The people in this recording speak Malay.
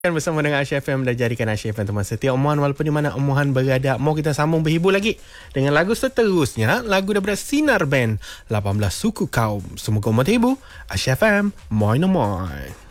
Bersama dengan Asia FM dan jadikan Asia FM teman setia Omohan walaupun di mana Omohan berada. Mau kita sambung berhibur lagi dengan lagu seterusnya, lagu daripada Sinar Band 18 Suku Kaum. Semoga umat terhibur. Asia FM, moin moin.